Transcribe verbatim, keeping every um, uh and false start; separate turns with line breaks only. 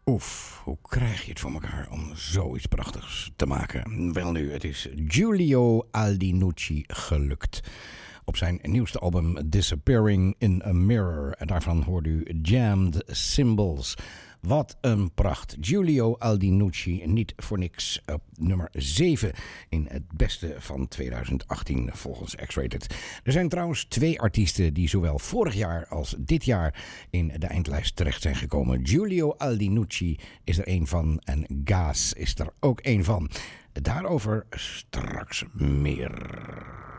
Oef, hoe krijg je het voor elkaar om zoiets prachtigs te maken? Wel nu, het is Giulio Aldinucci gelukt. Op zijn nieuwste album Disappearing in a Mirror. En daarvan hoort u Jammed Symbols. Wat een pracht. Giulio Aldinucci, niet voor niks op nummer zeven in het beste van tweeduizend achttien volgens X-Rated. Er zijn trouwens twee artiesten die zowel vorig jaar als dit jaar in de eindlijst terecht zijn gekomen. Giulio Aldinucci is er één van en Gaas is er ook één van. Daarover straks meer.